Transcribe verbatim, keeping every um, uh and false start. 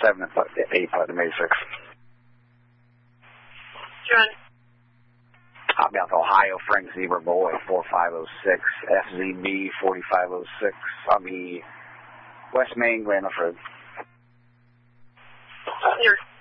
seven eight Platinum eighty-six. John. Hotmouth, Ohio, Frank Zebra Boy, four five oh six, F Z B, forty-five oh six, on the West Main, Grand Fred. Here.